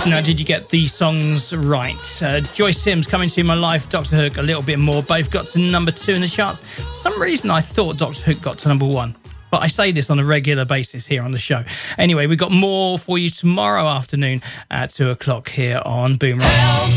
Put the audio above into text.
Now, did you get the songs right? Joyce Sims, Coming to My Life, Doctor Hook, A Little Bit More, both got to number 2 in the charts. For some reason, I thought Doctor Hook got to number 1. But I say this on a regular basis here on the show. Anyway, we've got more for you tomorrow afternoon at 2 o'clock here on Boomerang.